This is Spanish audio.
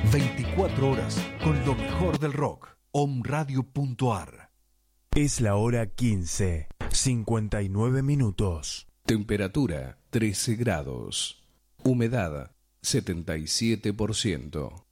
24 horas con lo mejor del rock. Omradio.ar. Es la hora 15, 59 minutos. Temperatura 13 grados. Humedad 77%.